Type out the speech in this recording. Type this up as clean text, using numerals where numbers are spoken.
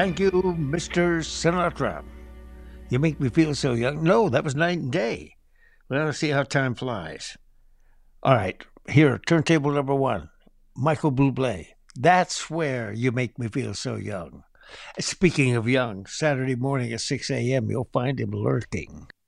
Thank you, Mr. Sinatra. You make me feel so young. No, that was night and day. Well, let's see how time flies. All right, here, turntable number one, Michael Bublé. That's where you make me feel so young. Speaking of young, Saturday morning at 6 a.m., you'll find him lurking.